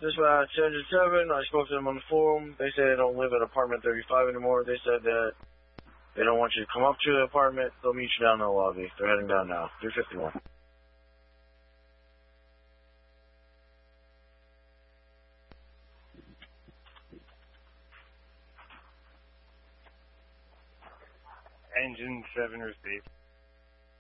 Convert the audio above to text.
Dispatch 207, I spoke to them on the forum. They say they don't live at apartment 35 anymore. They said that they don't want you to come up to the apartment. They'll meet you down in the lobby. They're heading down now. 351. Engine 7 received.